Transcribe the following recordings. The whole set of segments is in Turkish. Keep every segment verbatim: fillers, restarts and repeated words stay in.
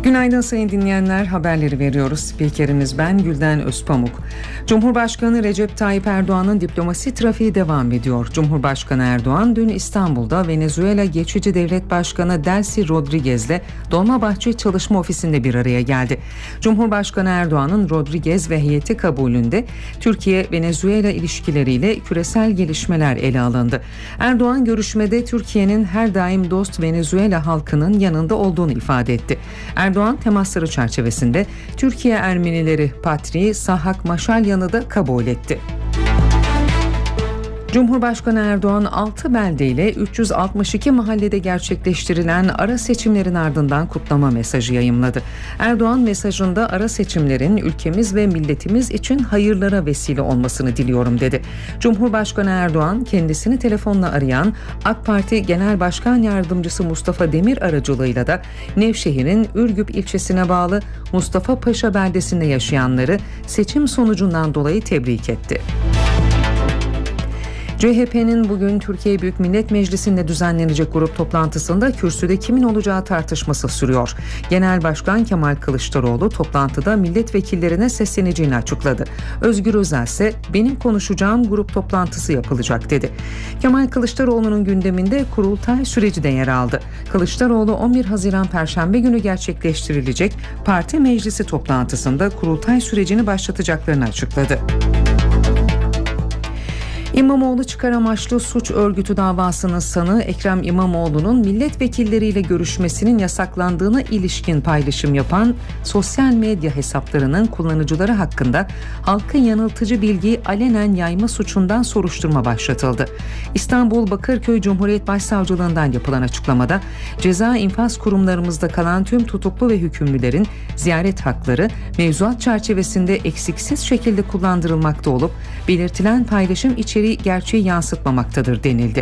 Günaydın sayın dinleyenler, haberleri veriyoruz. Spikerimiz ben Gülden Özpamuk. Cumhurbaşkanı Recep Tayyip Erdoğan'ın diplomasi trafiği devam ediyor. Cumhurbaşkanı Erdoğan dün İstanbul'da Venezuela Geçici Devlet Başkanı Delcy Rodriguez'le Dolmabahçe Çalışma Ofisi'nde bir araya geldi. Cumhurbaşkanı Erdoğan'ın Rodriguez ve heyeti kabulünde Türkiye-Venezuela ilişkileriyle küresel gelişmeler ele alındı. Erdoğan görüşmede Türkiye'nin her daim dost Venezuela halkının yanında olduğunu ifade etti. Erdoğan temasları çerçevesinde Türkiye Ermenileri Patriği Sahak Maşalyan'ı da kabul etti. Cumhurbaşkanı Erdoğan altı belde ile üç yüz altmış iki mahallede gerçekleştirilen ara seçimlerin ardından kutlama mesajı yayımladı. Erdoğan mesajında ara seçimlerin ülkemiz ve milletimiz için hayırlara vesile olmasını diliyorum dedi. Cumhurbaşkanı Erdoğan kendisini telefonla arayan AK Parti Genel Başkan Yardımcısı Mustafa Demir aracılığıyla da Nevşehir'in Ürgüp ilçesine bağlı Mustafa Paşa beldesinde yaşayanları seçim sonucundan dolayı tebrik etti. C H P'nin bugün Türkiye Büyük Millet Meclisi'nde düzenlenecek grup toplantısında kürsüde kimin olacağı tartışması sürüyor. Genel Başkan Kemal Kılıçdaroğlu toplantıda milletvekillerine sesleneceğini açıkladı. Özgür Özel ise benim konuşacağım grup toplantısı yapılacak dedi. Kemal Kılıçdaroğlu'nun gündeminde kurultay süreci de yer aldı. Kılıçdaroğlu on bir Haziran Perşembe günü gerçekleştirilecek parti meclisi toplantısında kurultay sürecini başlatacaklarını açıkladı. İmamoğlu çıkar amaçlı suç örgütü davasının sanığı Ekrem İmamoğlu'nun milletvekilleriyle görüşmesinin yasaklandığına ilişkin paylaşım yapan sosyal medya hesaplarının kullanıcıları hakkında halkı yanıltıcı bilgiyi alenen yayma suçundan soruşturma başlatıldı. İstanbul Bakırköy Cumhuriyet Başsavcılığından yapılan açıklamada ceza infaz kurumlarımızda kalan tüm tutuklu ve hükümlülerin ziyaret hakları mevzuat çerçevesinde eksiksiz şekilde kullandırılmakta olup belirtilen paylaşım içeriği gerçeği yansıtmamaktadır denildi.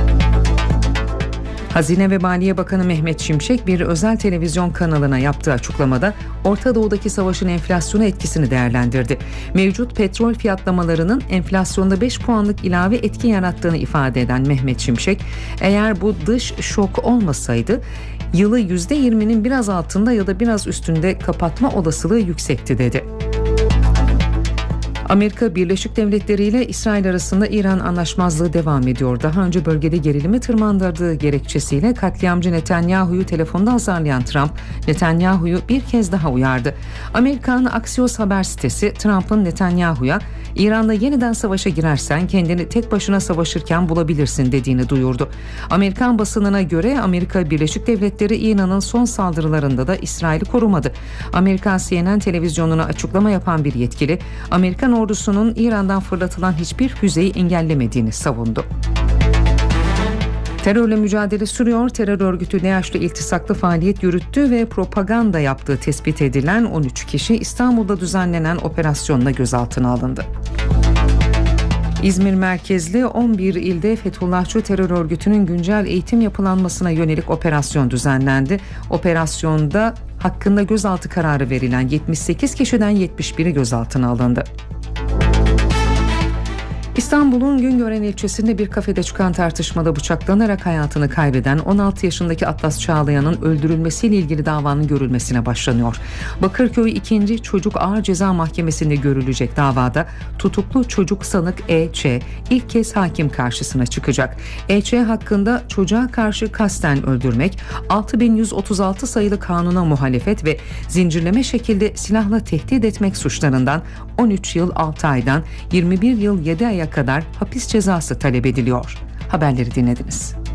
Hazine ve Maliye Bakanı Mehmet Şimşek bir özel televizyon kanalına yaptığı açıklamada Orta Doğu'daki savaşın enflasyona etkisini değerlendirdi. Mevcut petrol fiyatlamalarının enflasyonda beş puanlık ilave etki yarattığını ifade eden Mehmet Şimşek, eğer bu dış şok olmasaydı yılı yüzde yirminin biraz altında ya da biraz üstünde kapatma olasılığı yüksekti dedi. Amerika Birleşik Devletleri ile İsrail arasında İran anlaşmazlığı devam ediyor. Daha önce bölgede gerilimi tırmandırdığı gerekçesiyle katliamcı Netanyahu'yu telefonda azarlayan Trump, Netanyahu'yu bir kez daha uyardı. Amerikan Axios haber sitesi Trump'ın Netanyahu'ya İran'la yeniden savaşa girersen kendini tek başına savaşırken bulabilirsin dediğini duyurdu. Amerikan basınına göre Amerika Birleşik Devletleri İran'ın son saldırılarında da İsrail'i korumadı. Amerikan C N N televizyonuna açıklama yapan bir yetkili, Amerikan ordusunun İran'dan fırlatılan hiçbir füzeyi engellemediğini savundu. Terörle mücadele sürüyor. Terör örgütü DAEŞ'le iltisaklı faaliyet yürüttü ve propaganda yaptığı tespit edilen on üç kişi İstanbul'da düzenlenen operasyonla gözaltına alındı. İzmir merkezli on bir ilde Fethullahçı terör örgütünün güncel eğitim yapılanmasına yönelik operasyon düzenlendi. Operasyonda hakkında gözaltı kararı verilen yetmiş sekiz kişiden yetmiş biri gözaltına alındı. İstanbul'un Güngören ilçesinde bir kafede çıkan tartışmada bıçaklanarak hayatını kaybeden on altı yaşındaki Atlas Çağlayan'ın öldürülmesiyle ilgili davanın görülmesine başlanıyor. Bakırköy ikinci Çocuk Ağır Ceza Mahkemesi'nde görülecek davada tutuklu çocuk sanık E Ç ilk kez hakim karşısına çıkacak. E Ç hakkında çocuğa karşı kasten öldürmek, altı bin yüz otuz altı sayılı kanuna muhalefet ve zincirleme şekilde silahla tehdit etmek suçlarından on üç yıl altı aydan yirmi bir yıl yedi aya kadar hapis cezası talep ediliyor. Haberleri dinlediniz.